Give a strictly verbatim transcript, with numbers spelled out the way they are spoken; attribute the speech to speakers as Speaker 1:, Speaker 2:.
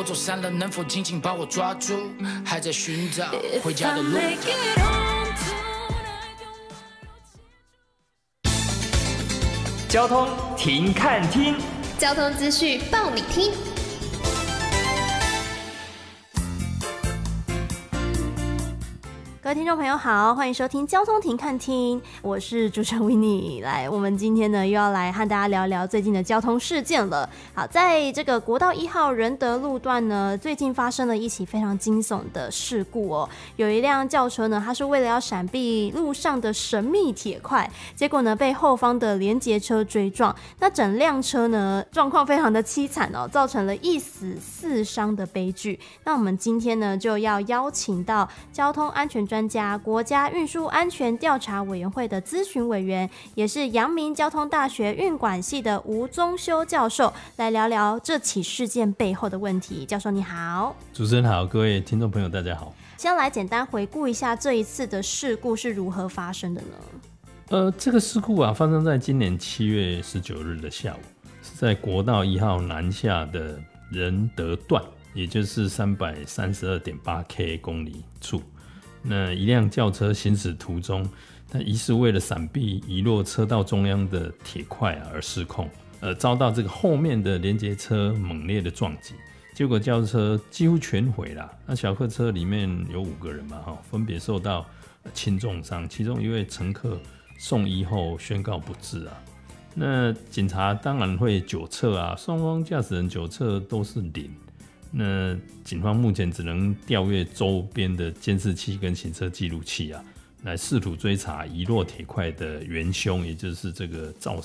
Speaker 1: 走散了，能否紧紧把我抓住？还在寻找回家的路。
Speaker 2: 交通停看听，
Speaker 3: 交通资讯报你听。
Speaker 4: 各位听众朋友好，欢迎收听交通停看听，我是主持人 Winnie。 来，我们今天呢又要来和大家聊聊最近的交通事件了。好，在这个国道一号仁德路段呢，最近发生了一起非常惊悚的事故哦。有一辆轿车呢，它是为了要闪避路上的神秘铁块，结果呢被后方的连结车追撞，那整辆车呢状况非常的凄惨哦，造成了一死四伤的悲剧。那我们今天呢就要邀请到交通安全专家、国家运输安全调查委员会的咨询委员，也是阳明交通大学运管系的吴宗修教授，来聊聊这起事件背后的问题。教授你好。
Speaker 5: 主持人好，各位听众朋友大家好。
Speaker 4: 先来简单回顾一下这一次的事故是如何发生的呢？
Speaker 5: 呃，这个事故啊，发生在今年七月十九日的下午，是在国道一号南下的仁德段，也就是三百三十二点八 K 公里处。那一辆轿车行驶途中，它疑似为了闪避遗落车道中央的铁块啊而失控，呃，遭到这个后面的连结车猛烈的撞击，结果轿车几乎全毁了。那小客车里面有五个人嘛，分别受到轻重伤，其中一位乘客送医后宣告不治啊。那警察当然会酒测啊，双方驾驶人酒测都是零。那警方目前只能调阅周边的监视器跟行车记录器啊，来试图追查遗落铁块的元凶，也就是这个肇